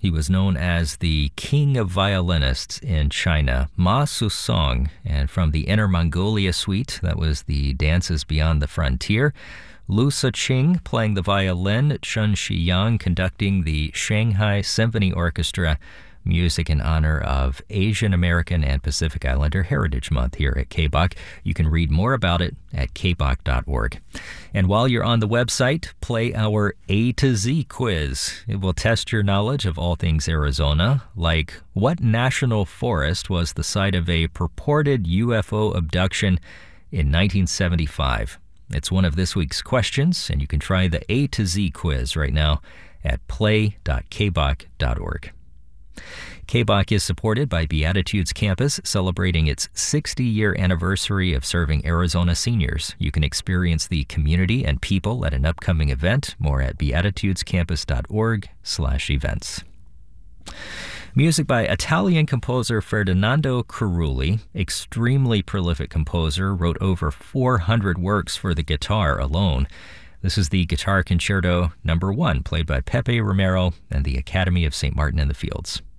He was known as the king of violinists in China, Ma Susong, and from the Inner Mongolia Suite, that was the Dances Beyond the Frontier. Lu Siqing playing the violin, Chen Shiyang conducting the Shanghai Symphony Orchestra, music in honor of Asian American and Pacific Islander Heritage Month here at KBOC. You can read more about it at kboc.org. And while you're on the website, play our A to Z quiz. It will test your knowledge of all things Arizona, like what national forest was the site of a purported UFO abduction in 1975? It's one of this week's questions, and you can try the A to Z quiz right now at play.kboc.org. KBOC is supported by Beatitudes Campus, celebrating its 60-year anniversary of serving Arizona seniors. You can experience the community and people at an upcoming event. More at beatitudescampus.org/events. Music by Italian composer Ferdinando Carulli, extremely prolific composer, wrote over 400 works for the guitar alone. This is the Guitar Concerto No. 1, played by Pepe Romero and the Academy of St. Martin in the Fields.